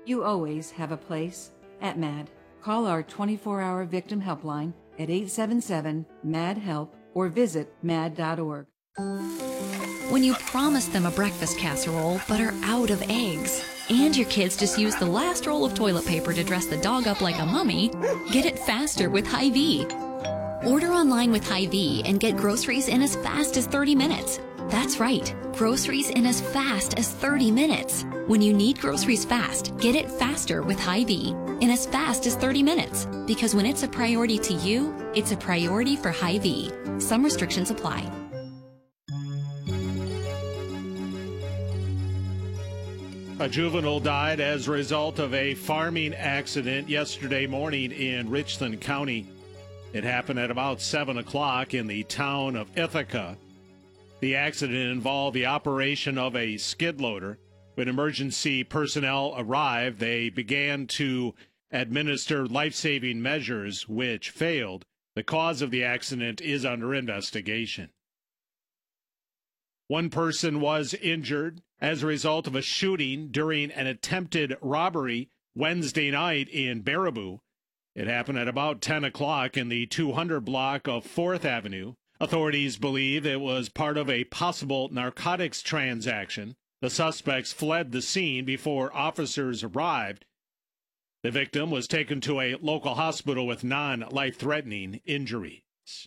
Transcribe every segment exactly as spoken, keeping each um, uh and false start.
You always have a place at M A D. Call our twenty-four hour victim helpline at eight seven seven, M A D, HELP or visit mad dot org. When you promise them a breakfast casserole but are out of eggs, and your kids just use the last roll of toilet paper to dress the dog up like a mummy, get it faster with Hy-Vee. Order online with Hy-Vee and get groceries in as fast as thirty minutes. That's right, groceries in as fast as thirty minutes. When you need groceries fast, get it faster with Hy-Vee in as fast as thirty minutes. Because when it's a priority to you, it's a priority for Hy-Vee. Some restrictions apply. A juvenile died as a result of a farming accident yesterday morning in Richland County. It happened at about seven o'clock in the town of Ithaca. The accident involved the operation of a skid loader. When emergency personnel arrived, they began to administer life-saving measures, which failed. The cause of the accident is under investigation. One person was injured as a result of a shooting during an attempted robbery Wednesday night in Baraboo. It happened at about ten o'clock in the two hundred block of fourth Avenue. Authorities believe it was part of a possible narcotics transaction. The suspects fled the scene before officers arrived. The victim was taken to a local hospital with non-life-threatening injuries.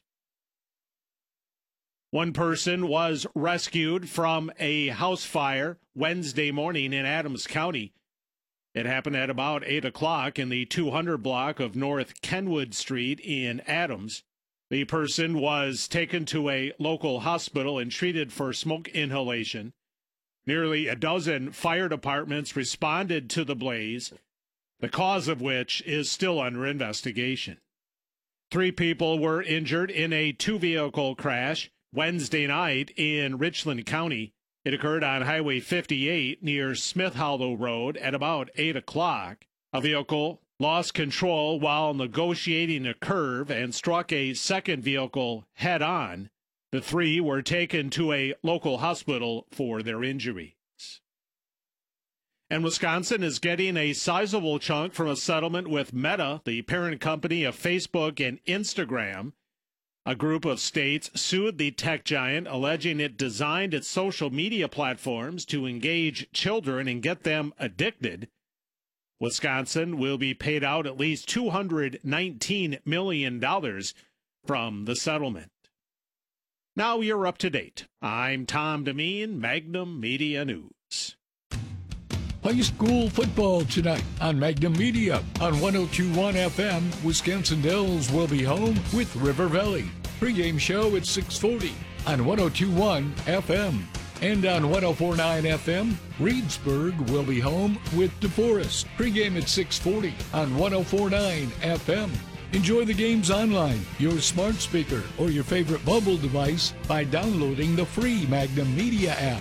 One person was rescued from a house fire Wednesday morning in Adams County. It happened at about eight o'clock in the two hundred block of North Kenwood Street in Adams. The person was taken to a local hospital and treated for smoke inhalation. Nearly a dozen fire departments responded to the blaze, the cause of which is still under investigation. Three people were injured in a two-vehicle crash Wednesday night in Richland County. It occurred on Highway fifty-eight near Smith Hollow Road at about eight o'clock. A vehicle lost control while negotiating a curve and struck a second vehicle head-on. The three were taken to a local hospital for their injuries. And Wisconsin is getting a sizable chunk from a settlement with Meta, the parent company of Facebook and Instagram. A group of states sued the tech giant, alleging it designed its social media platforms to engage children and get them addicted. Wisconsin will be paid out at least two hundred nineteen million dollars from the settlement. Now you're up to date. I'm Tom Demeen, Magnum Media News. High school football tonight on Magnum Media. On one oh two point one F M, Wisconsin Dells will be home with River Valley. Pre-game show at six forty on one oh two point one F M. And on one oh four point nine F M, Reedsburg will be home with DeForest. Pre-game at six forty on one oh four point nine F M. Enjoy the games online, your smart speaker, or your favorite mobile device by downloading the free Magnum Media app.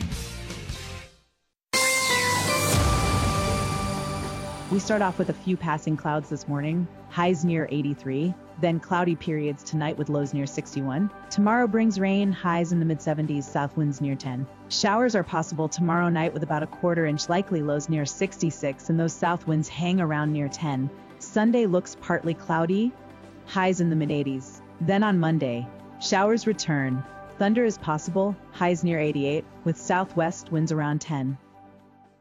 We start off with a few passing clouds this morning, highs near eighty-three, then cloudy periods tonight with lows near sixty-one. Tomorrow brings rain, highs in the mid seventies, south winds near ten. Showers are possible tomorrow night with about a quarter inch likely, lows near sixty-six, and those south winds hang around near ten. Sunday looks partly cloudy, highs in the mid eighties. Then on Monday, showers return. Thunder is possible, highs near eighty-eight, with southwest winds around ten.